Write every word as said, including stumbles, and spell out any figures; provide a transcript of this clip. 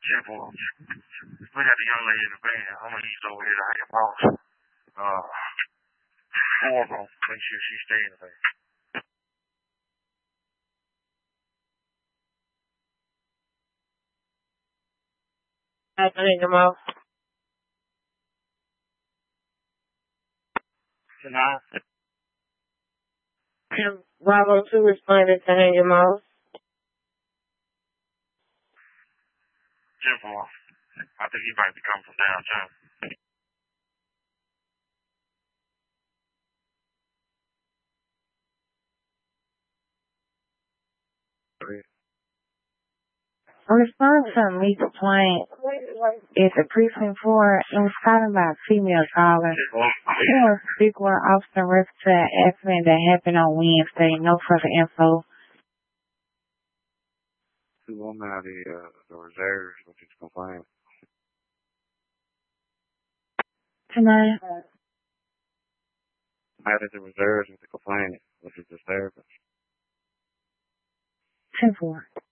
Simple. We got the young lady in the van. I'm gonna use over here to hang them off. Uh, four of them. Make sure she stays in the van. I hang them off. Tonight? Have Bravo two responded to hang him off. Simple. I think he might be coming from downtown. Respond to a me complaint. It's a precinct four. It was talking about female caller. It was big one officer reference to an accident that happened on Wednesday. No further info. Two women out of the, uh, the reserves, which is complaint. Tonight. Out of the reserves with the complaint, which is disturbance. ten four.